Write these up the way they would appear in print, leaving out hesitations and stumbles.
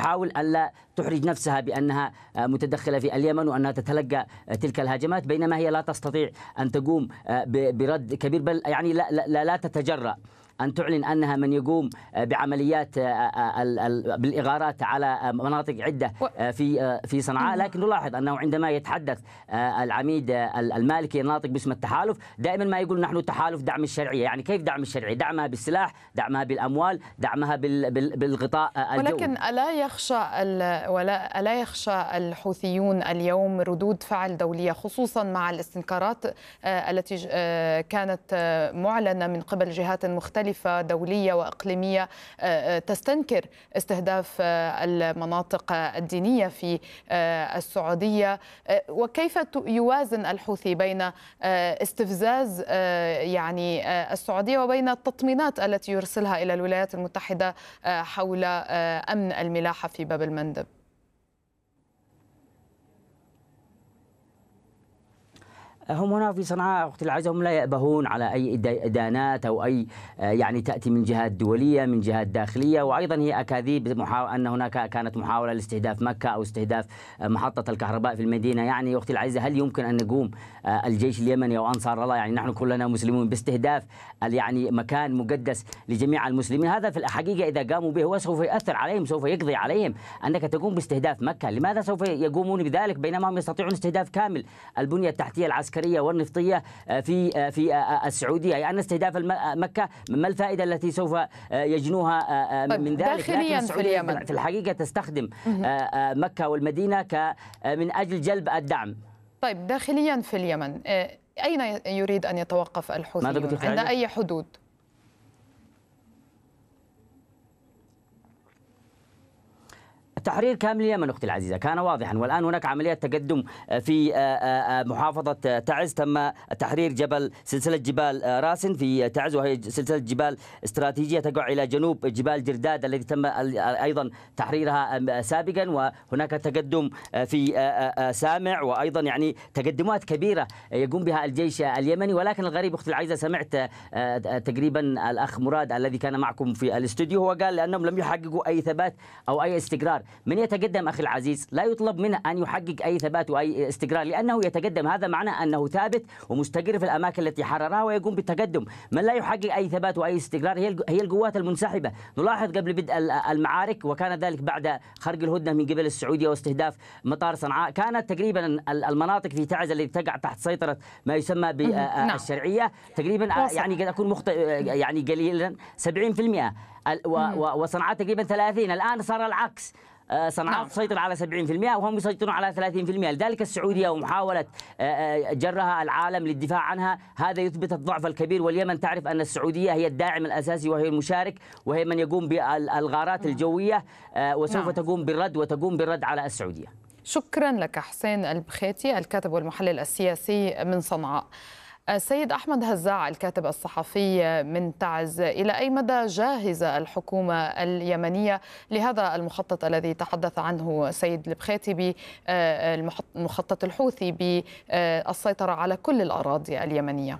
تحاول ألا تحرج نفسها بأنها متدخلة في اليمن وأنها تتلقى تلك الهجمات، بينما هي لا تستطيع أن تقوم برد كبير، بل يعني لا تتجرأ أن تعلن أنها من يقوم بعمليات بالإغارات على مناطق عدة في صنعاء. لكن نلاحظ أنه عندما يتحدث العميد المالكي الناطق باسم التحالف دائما ما يقول نحن تحالف دعم الشرعية. يعني كيف دعم الشرعية؟ دعمها بالسلاح، دعمها بالأموال، دعمها بالغطاء الجوي. ولكن ألا يخشى الحوثيون اليوم ردود فعل دولية، خصوصا مع الاستنكارات التي كانت معلنة من قبل جهات مختلفة دولية وإقليمية تستنكر استهداف المناطق الدينية في السعودية؟ وكيف يوازن الحوثي بين استفزاز يعني السعودية وبين التطمينات التي يرسلها إلى الولايات المتحدة حول أمن الملاحة في باب المندب؟ هم هنا في صنعاء أختي العزيزة هم لا يأبهون على أي إدانات أو أي يعني تأتي من جهات دولية من جهات داخلية. وأيضا هي أكاذيب أن هناك كانت محاولة لاستهداف مكة أو استهداف محطة الكهرباء في المدينة. يعني أختي العزيزة هل يمكن أن نقوم الجيش اليمني أو أنصار الله، يعني نحن كلنا مسلمون، باستهداف يعني مكان مقدس لجميع المسلمين؟ هذا في الحقيقة إذا قاموا به هو سوف يؤثر عليهم، سوف يقضي عليهم. أنك تقوم باستهداف مكة، لماذا سوف يقومون بذلك بينما هم يستطيعون استهداف كامل البنية التحتية العسكرية والنفطية في السعودية؟ يعني استهداف مكة، ما الفائدة التي سوف يجنوها من ذلك؟ لكن السعودية في الحقيقة تستخدم مكة والمدينة من أجل جلب الدعم. طيب داخليا في اليمن أين يريد أن يتوقف الحوثيون؟ عند أي حدود؟ تحرير كامل اليمن أختي العزيزة كان واضحا، والآن هناك عمليات تقدم في محافظة تعز. تم تحرير سلسلة جبال راسن في تعز، وهي سلسلة جبال استراتيجية تقع إلى جنوب جبال جرداد التي تم أيضا تحريرها سابقا. وهناك تقدم في سامع، وأيضا يعني تقدمات كبيرة يقوم بها الجيش اليمني. ولكن الغريب أختي العزيزة سمعت تقريبا الأخ مراد الذي كان معكم في الاستوديو هو قال لأنهم لم يحققوا أي ثبات أو أي استقرار. من يتقدم أخي العزيز لا يطلب منه أن يحقق أي ثبات وأي استقرار، لأنه يتقدم هذا معناه أنه ثابت ومستقر في الأماكن التي حررها ويقوم بالتقدم. من لا يحقق أي ثبات وأي استقرار هي القوات المنسحبة. نلاحظ قبل بدء المعارك، وكان ذلك بعد خرق الهدنة من قبل السعودية واستهداف مطار صنعاء، كانت تقريبا المناطق في تعز التي تقع تحت سيطرة ما يسمى بالشرعية تقريبا يعني قد أكون يعني قليلا 70%، وصنعاء تقريبا 30. الآن صار العكس، صنعاء تسيطر على 70% وهم يسيطرون على 30%. لذلك السعودية ومحاولة جرها العالم للدفاع عنها هذا يثبت الضعف الكبير. واليمن تعرف أن السعودية هي الداعم الأساسي وهي المشارك وهي من يقوم بالغارات الجوية، وسوف تقوم بالرد على السعودية. شكرا لك حسين البخيتي الكاتب والمحلل السياسي من صنعاء. السيد أحمد هزاع الكاتب الصحفي من تعز، إلى أي مدى جاهزة الحكومة اليمنية لهذا المخطط الذي تحدث عنه سيد البخيتي بالمخطط الحوثي بالسيطرة على كل الأراضي اليمنية؟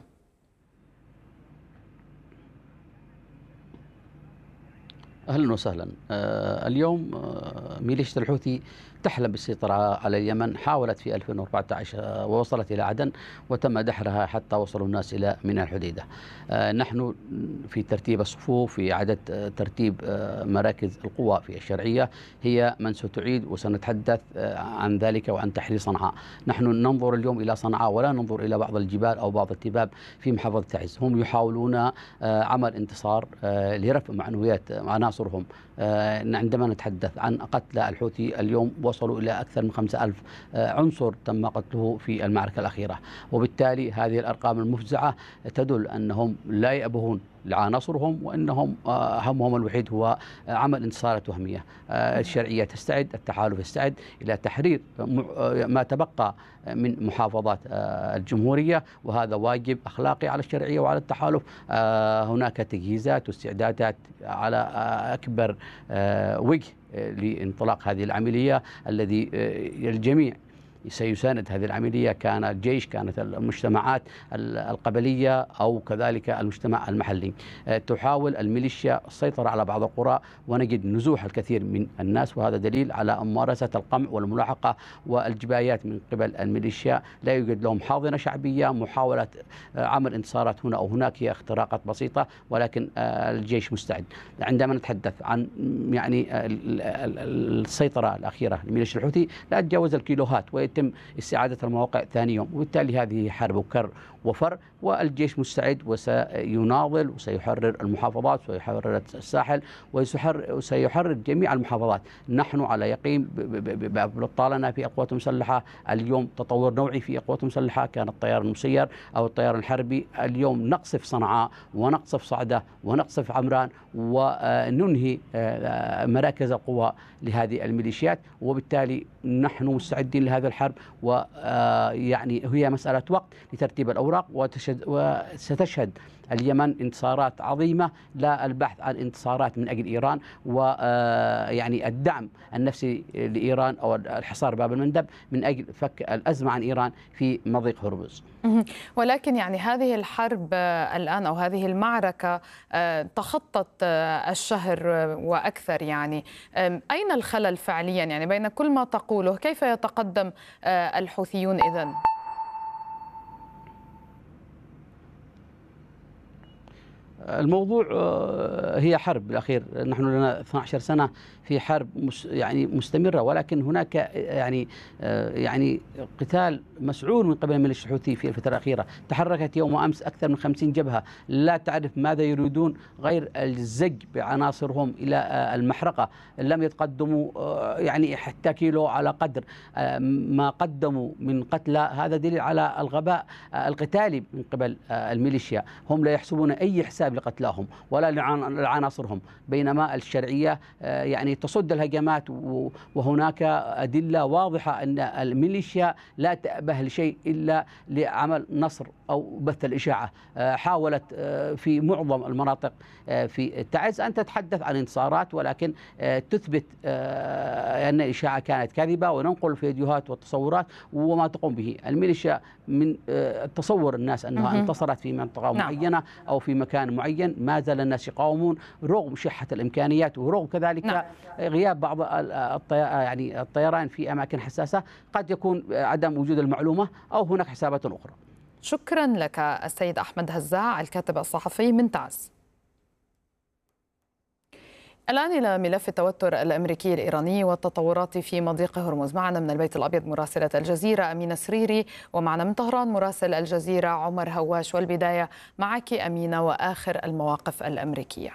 أهلا وسهلا. اليوم ميليشيا الحوثي تحلم بالسيطرة على اليمن. حاولت في 2014 ووصلت إلى عدن وتم دحرها حتى وصلوا الناس إلى منى الحديدة. نحن في ترتيب الصفوف، في إعادة ترتيب مراكز القوى في الشرعية، هي من ستعيد وسنتحدث عن ذلك وعن تحرير صنعاء. نحن ننظر اليوم إلى صنعاء ولا ننظر إلى بعض الجبال أو بعض التباب في محافظة تعز. هم يحاولون عمل انتصار لرفع معنويات عناصرهم. عندما نتحدث عن قتل الحوثي اليوم وصلوا إلى أكثر من 5000 عنصر تم قتله في المعركة الأخيرة، وبالتالي هذه الأرقام المفزعة تدل أنهم لا يأبهون لعناصرهم وأنهم همهم الوحيد هو عمل انتصارات وهمية. الشرعية تستعد، التحالف يستعد إلى تحرير ما تبقى من محافظات الجمهورية، وهذا واجب أخلاقي على الشرعية وعلى التحالف. هناك تجهيزات واستعدادات على أكبر وجه لانطلاق هذه العملية الذي الجميع سيساند هذه العملية، كان الجيش، كانت المجتمعات القبلية أو كذلك المجتمع المحلي. تحاول الميليشيا السيطرة على بعض القرى، ونجد نزوح الكثير من الناس، وهذا دليل على ممارسة القمع والملاحقة والجبايات من قبل الميليشيا. لا يوجد لهم حاضنة شعبية. محاولة عمل انتصارات هنا أو هناك هي اختراقات بسيطة، ولكن الجيش مستعد. عندما نتحدث عن يعني السيطرة الأخيرة لميليشيا الحوثي لا تتجاوز الكيلوهات، ويتم استعادة المواقع ثاني يوم، وبالتالي هذه حرب كر وفر، والجيش مستعد وسيناضل وسيحرر المحافظات وسيحرر الساحل وسيحرر جميع المحافظات. نحن على يقين بأبطالنا في القوات المسلحة. اليوم تطور نوعي في القوات المسلحة، كان الطيار المسير أو الطيار الحربي. اليوم نقصف صنعاء ونقصف صعدة ونقصف عمران وننهي مراكز القوى لهذه الميليشيات، وبالتالي نحن مستعدين لهذا الحرب. ويعني هي مسألة وقت لترتيب الأوراق، وستشهد اليمن انتصارات عظيمة، لا البحث عن انتصارات من أجل إيران، ويعني الدعم النفسي لإيران أو الحصار باب المندب من أجل فك الأزمة عن إيران في مضيق هرمز. ولكن يعني هذه الحرب الآن أو هذه المعركة تخطت الشهر وأكثر، يعني أين الخلل فعليا يعني بين كل ما تقوله؟ كيف يتقدم الحوثيون إذن؟ الموضوع هي حرب بالأخير. نحن لنا 12 سنة في حرب يعني مستمرة، ولكن هناك يعني قتال مسعور من قبل ميليشيا الحوثي في الفترة الأخيرة. تحركت يوم أمس أكثر من 50 جبهة، لا تعرف ماذا يريدون غير الزج بعناصرهم إلى المحرقة. لم يتقدموا يعني حتى كيلو على قدر ما قدموا من قتلى. هذا دليل على الغباء القتالي من قبل الميليشيا. هم لا يحسبون أي حساب لقتلاهم ولا لعناصرهم، بينما الشرعية يعني تصد الهجمات. وهناك أدلة واضحة أن الميليشيا لا تأبه لشيء إلا لعمل نصر أو بث الإشاعة. حاولت في معظم المناطق في تعز أن تتحدث عن انتصارات، ولكن تثبت أن الإشاعة كانت كاذبة، وننقل فيديوهات وتصورات وما تقوم به الميليشيا من تصور الناس أنها انتصرت في منطقة معينة أو في مكان معين. ما زال الناس يقاومون رغم شحة الإمكانيات، ورغم كذلك غياب بعض يعني الطيران في أماكن حساسة. قد يكون عدم وجود المعلومة أو هناك حسابات أخرى. شكرا لك السيد أحمد هزاع الكاتب الصحفي من تعز. الآن إلى ملف التوتر الأمريكي الإيراني والتطورات في مضيق هرمز. معنا من البيت الأبيض مراسلة الجزيرة أمينة سريري، ومعنا من طهران مراسل الجزيرة عمر هواش. والبداية معك أمينة، وآخر المواقف الأمريكية.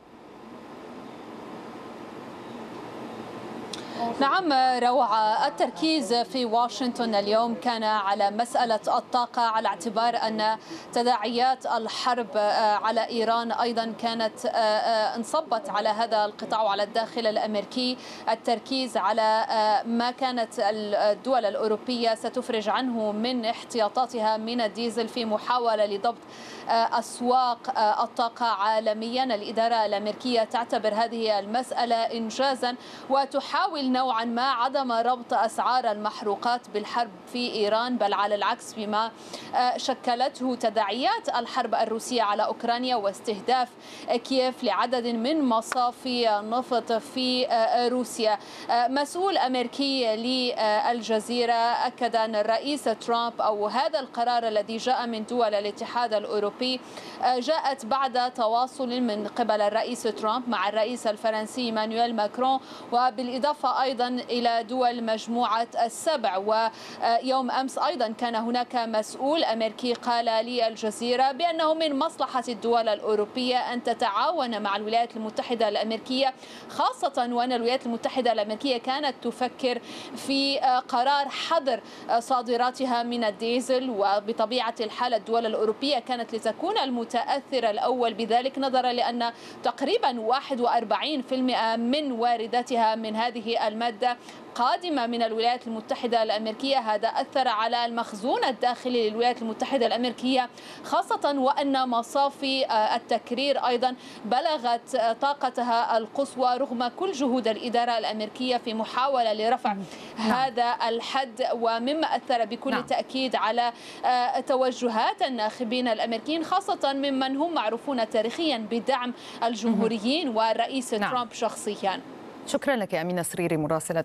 نعم روعة، التركيز في واشنطن اليوم كان على مسألة الطاقة، على اعتبار أن تداعيات الحرب على إيران أيضا كانت انصبت على هذا القطاع وعلى الداخل الأمريكي. التركيز على ما كانت الدول الأوروبية ستفرج عنه من احتياطاتها من الديزل في محاولة لضبط أسواق الطاقة عالميا. الإدارة الأمريكية تعتبر هذه المسألة إنجازا، وتحاول نوعا ما عدم ربط أسعار المحروقات بالحرب في إيران، بل على العكس بما شكلته تداعيات الحرب الروسية على أوكرانيا واستهداف كييف لعدد من مصافي النفط في روسيا. مسؤول أمريكي للجزيرة أكد أن الرئيس ترامب أو هذا القرار الذي جاء من دول الاتحاد الأوروبي جاءت بعد تواصل من قبل الرئيس ترامب مع الرئيس الفرنسي إيمانويل ماكرون، وبالإضافة أيضا إلى دول مجموعة السبع. ويوم أمس أيضا كان هناك مسؤول أمريكي قال للجزيرة بأنه من مصلحة الدول الأوروبية أن تتعاون مع الولايات المتحدة الأمريكية، خاصة وأن الولايات المتحدة الأمريكية كانت تفكر في قرار حظر صادراتها من الديزل، وبطبيعة الحال الدول الأوروبية كانت لتكون المتأثرة الأول بذلك، نظرا لأن تقريبا 41% من وارداتها من هذه المادة قادمة من الولايات المتحدة الأمريكية. هذا أثر على المخزون الداخلي للولايات المتحدة الأمريكية، خاصة وأن مصافي التكرير أيضا بلغت طاقتها القصوى رغم كل جهود الإدارة الأمريكية في محاولة لرفع هذا الحد، ومما أثر بكل تأكيد على توجهات الناخبين الأمريكيين، خاصة ممن هم معروفون تاريخيا بدعم الجمهوريين والرئيس ترامب شخصيا. شكرا لك أمينة سريري مراسلة